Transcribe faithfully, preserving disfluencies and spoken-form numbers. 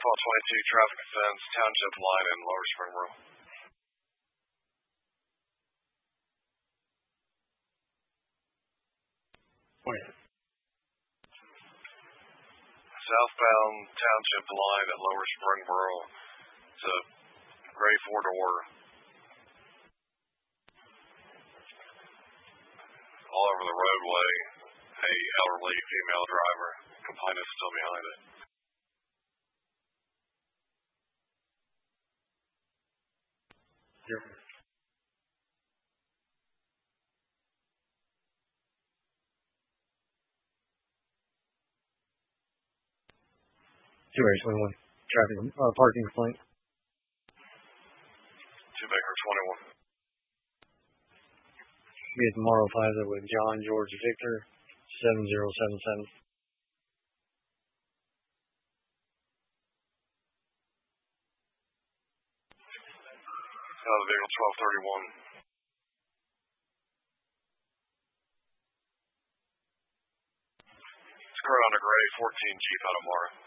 twelve twenty-two, traffic offense, Township Line in Lower Springboro. Where? Southbound Township Line at Lower Springboro. It's a gray four-door. All over the roadway, a elderly female driver. Complainant still behind it. Sure. two eight twenty-one. Traffic, uh, parking complaint. Two Baker twenty-one. Be at Morrow Plaza with John George Victor, seven zero seven seven. Out of the vehicle, twelve thirty-one. It's current on a gray fourteen Jeep out of Mara.